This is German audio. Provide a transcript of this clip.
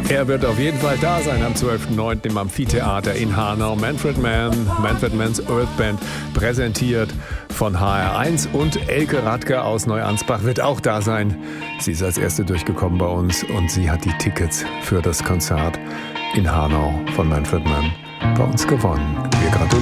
Er wird auf jeden Fall da sein am 12.09. im Amphitheater in Hanau. Manfred Mann's Earth Band, präsentiert von HR1, und Elke Radke aus Neuansbach wird auch da sein. Sie ist als Erste durchgekommen bei uns und sie hat die Tickets für das Konzert in Hanau von Manfred Mann bei uns gewonnen. Wir gratulieren.